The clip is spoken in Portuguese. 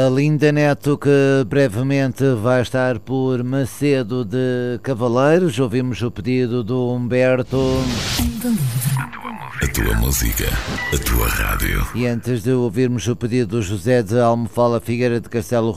Linda Neto, que brevemente vai estar por Macedo de Cavaleiros. Ouvimos o pedido do Humberto. A tua música, a tua rádio. E antes de ouvirmos o pedido do José de Almofala Figueira de Castelo